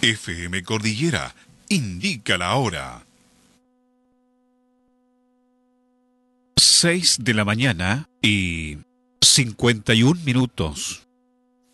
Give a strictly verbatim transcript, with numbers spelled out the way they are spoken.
F M Cordillera indica la hora. Seis de la mañana y cincuenta y un minutos.